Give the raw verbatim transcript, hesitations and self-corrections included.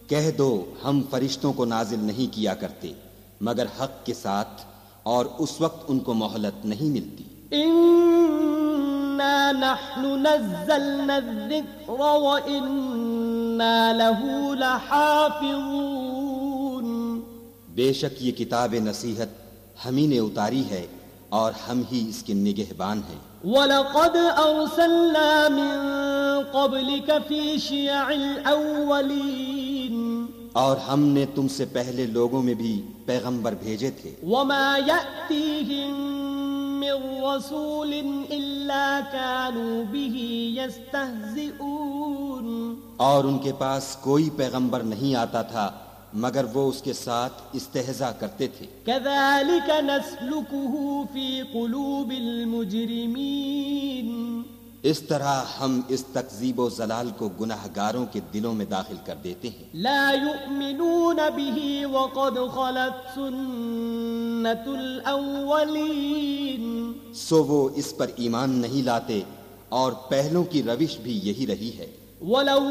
کہہ دو ہم فرشتوں کو نازل نہیں کیا کرتے مگر حق کے ساتھ، اور اس وقت ان کو مہلت نہیں ملتی۔ انا نحن نزلنا الذکر وانا له لحافظون، بے شک یہ کتاب نصیحت ہم ہی نے اتاری ہے اور ہم ہی اس کے نگہبان ہیں۔ وَلَقَدْ أَرْسَلْنَا مِن قَبْلِكَ فِي شِيَعِ الْأَوَّلِينَ، اور ہم نے تم سے پہلے لوگوں میں بھی پیغمبر بھیجے تھے۔ وَمَا يَأْتِيهِم مِّن رَّسُولٍ إِلَّا كَانُوا بِهِ يَسْتَهْزِئُونَ، اور ان کے پاس کوئی پیغمبر نہیں آتا تھا مگر وہ اس کے ساتھ استہزاء کرتے تھے۔ كَذَلِكَ نَسْلُكُهُ فِي قُلُوبِ الْمُجْرِمِينَ، اس طرح ہم اس تکذیب و ضلال کو گناہ گاروں کے دلوں میں داخل کر دیتے ہیں۔ لا يؤمنون به وقد خلت سنة الأولين، سو وہ اس پر ایمان نہیں لاتے اور پہلوں کی روش بھی یہی رہی ہے۔ وَلَوْ